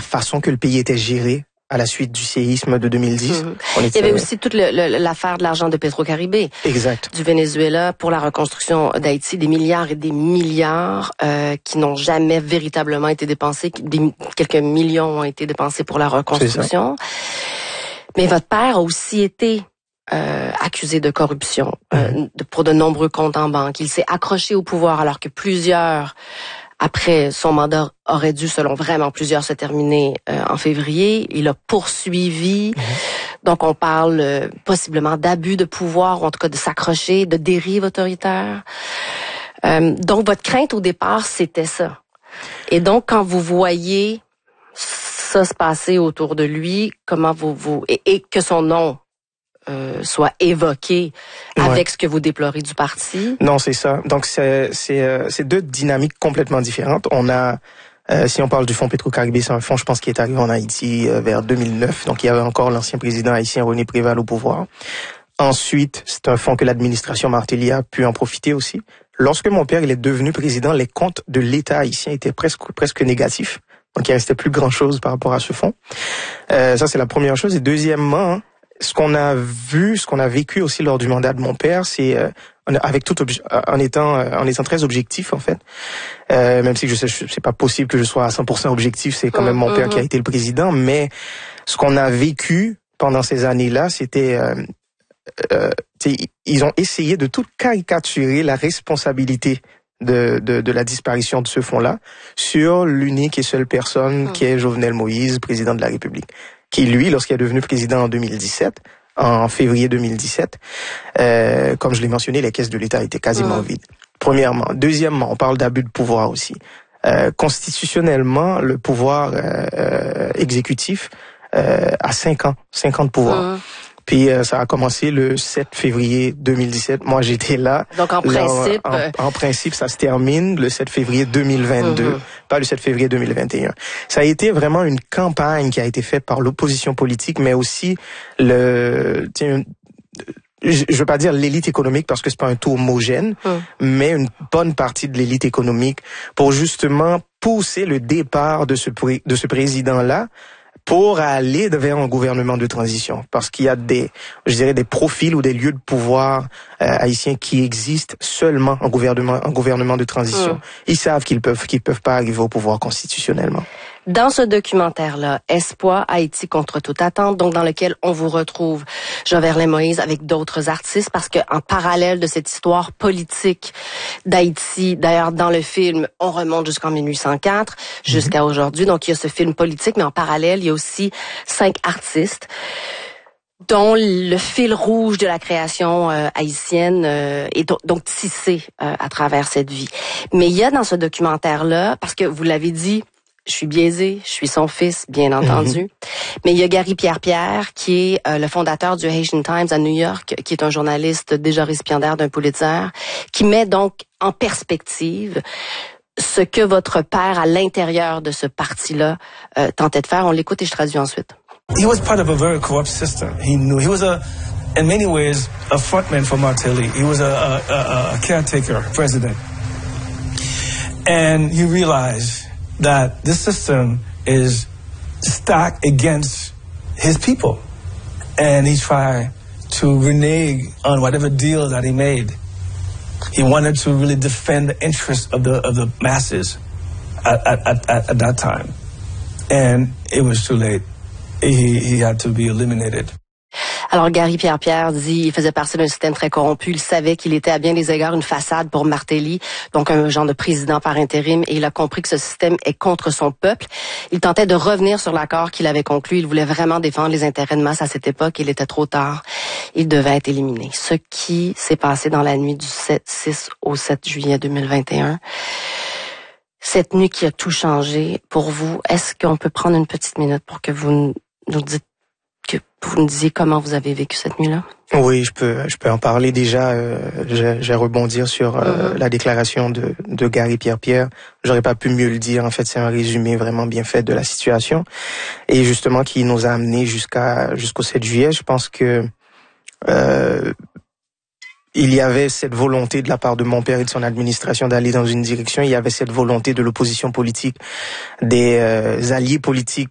façon que le pays était géré à la suite du séisme de 2010. Il y avait aussi toute l'affaire de l'argent de Petro-Caribé. Exact. Du Venezuela pour la reconstruction d'Haïti, des milliards et des milliards qui n'ont jamais véritablement été dépensés. Quelques millions ont été dépensés pour la reconstruction. Mais votre père a aussi été accusé de corruption pour de nombreux comptes en banque. Il s'est accroché au pouvoir alors que plusieurs, après son mandat, aurait dû, selon vraiment plusieurs, se terminer en février. Il a poursuivi. Donc, on parle possiblement d'abus de pouvoir, ou en tout cas de s'accrocher, de dérive autoritaire. Donc, votre crainte au départ, c'était ça. Et donc, quand vous voyez ça se passer autour de lui, comment et que son nom soit évoqué avec ce que vous déplorez du parti? Non, c'est ça. Donc, c'est deux dynamiques complètement différentes. On a, si on parle du fonds Petro-Caribé, c'est un fonds, je pense, qui est arrivé en Haïti vers 2009. Donc, il y avait encore l'ancien président haïtien René Préval au pouvoir. Ensuite, c'est un fonds que l'administration Martelly a pu en profiter aussi. Lorsque mon père il est devenu président, les comptes de l'État haïtien étaient presque négatifs. Donc, il restait plus grand-chose par rapport à ce fonds. Ça, c'est la première chose. Et deuxièmement, ce qu'on a vécu aussi lors du mandat de mon père, c'est en étant très objectif en fait. Même si je sais c'est pas possible que je sois à 100% objectif, c'est quand même mon père qui a été le président, mais ce qu'on a vécu pendant ces années-là, c'était ils ont essayé de tout caricaturer la responsabilité de la disparition de ce fonds-là sur l'unique et seule personne qui est Jovenel Moïse, président de la République, qui lui, lorsqu'il est devenu président en février 2017, comme je l'ai mentionné, les caisses de l'État étaient quasiment vides. Premièrement. Deuxièmement, on parle d'abus de pouvoir aussi. Constitutionnellement, le pouvoir exécutif a 5 ans de pouvoir. Puis ça a commencé le 7 février 2017. Moi, j'étais là. Donc en principe, en principe, ça se termine le 7 février 2022, pas le 7 février 2021. Ça a été vraiment une campagne qui a été faite par l'opposition politique, mais aussi je veux pas dire l'élite économique parce que c'est pas un tout homogène, mais une bonne partie de l'élite économique pour justement pousser le départ de ce président-là pour aller vers un gouvernement de transition. Parce qu'il y a des profils ou des lieux de pouvoir haïtiens qui existent seulement en gouvernement de transition. Ils savent qu'ils peuvent pas arriver au pouvoir constitutionnellement. Dans ce documentaire-là, Espoir, Haïti contre toute attente, donc dans lequel on vous retrouve Jovenel Moïse avec d'autres artistes, parce que en parallèle de cette histoire politique d'Haïti, d'ailleurs dans le film, on remonte jusqu'en 1804, jusqu'à aujourd'hui, donc il y a ce film politique, mais en parallèle, il y a aussi 5 artistes dont le fil rouge de la création haïtienne est donc tissé à travers cette vie. Mais il y a dans ce documentaire-là, parce que vous l'avez dit, je suis biaisé, je suis son fils, bien entendu. Mais il y a Gary Pierre-Pierre, qui est le fondateur du Haitian Times à New York, qui est un journaliste déjà récipiendaire d'un Pulitzer, qui met donc en perspective ce que votre père, à l'intérieur de ce parti-là, tentait de faire. On l'écoute et je traduis ensuite. He was part of a very corrupt system. He was in many ways, a frontman for Martelly. He was a caretaker president. And he realized that this system is stacked against his people. And he tried to renege on whatever deal that he made. He wanted to really defend the interests of the masses at that time. And it was too late. He had to be eliminated. Alors, Gary Pierre-Pierre dit il faisait partie d'un système très corrompu. Il savait qu'il était à bien des égards une façade pour Martelly, donc un genre de président par intérim, et il a compris que ce système est contre son peuple. Il tentait de revenir sur l'accord qu'il avait conclu. Il voulait vraiment défendre les intérêts de masse à cette époque. Il était trop tard. Il devait être éliminé. Ce qui s'est passé dans la nuit du 6 au 7 juillet 2021. Cette nuit qui a tout changé pour vous, est-ce qu'on peut prendre une petite minute pour que vous nous disiez comment vous avez vécu cette nuit-là? Oui, je peux en parler déjà. Je vais rebondir sur la déclaration de Gary Pierre-Pierre. J'aurais pas pu mieux le dire. En fait, c'est un résumé vraiment bien fait de la situation et justement qui nous a amené jusqu'au 7 juillet. Je pense que il y avait cette volonté de la part de mon père et de son administration d'aller dans une direction. Il y avait cette volonté de l'opposition politique, des alliés politiques